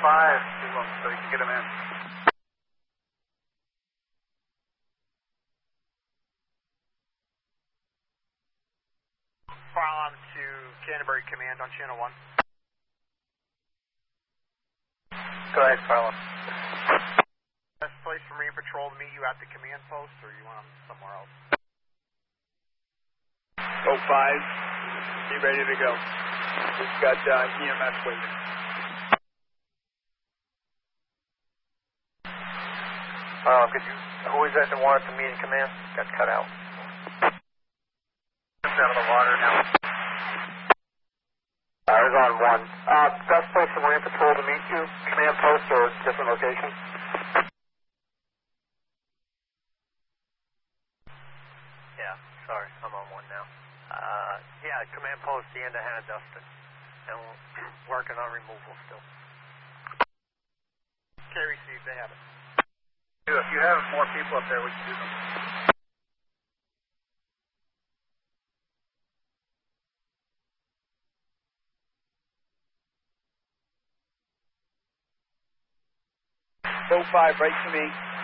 to him so you can get him in. File on to Canterbury Command on Channel 1. Go ahead, Carlo. Best place for Marine Patrol to meet you at the command post, or you want them somewhere else? 05, be ready to go. We've got EMS waiting. Who is that that wanted to meet in command? Got cut out. Just out of the water now. I was on 1. Best place for Marine Patrol to meet you? Command post or different location? Yeah, sorry, I'm on 1 now. Yeah, command post, the end of Hannah Dustin. And we're working on removal still. Okay, received, they have it. If you have more people up there, we can do them. Go 5, right to me.